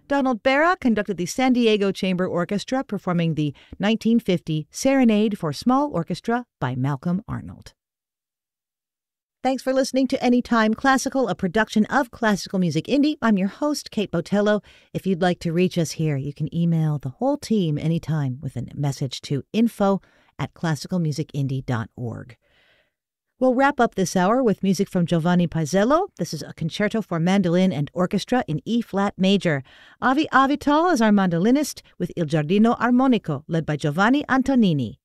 Donald Berra conducted the San Diego Chamber Orchestra performing the 1950 Serenade for Small Orchestra by Malcolm Arnold. Thanks for listening to Anytime Classical, a production of Classical Music Indie. I'm your host, Kate Botello. If you'd like to reach us here, you can email the whole team anytime with a message to info@classicalmusicindie.org. We'll wrap up this hour with music from Giovanni Paisiello. This is a concerto for mandolin and orchestra in E-flat major. Avi Avital is our mandolinist with Il Giardino Armonico, led by Giovanni Antonini.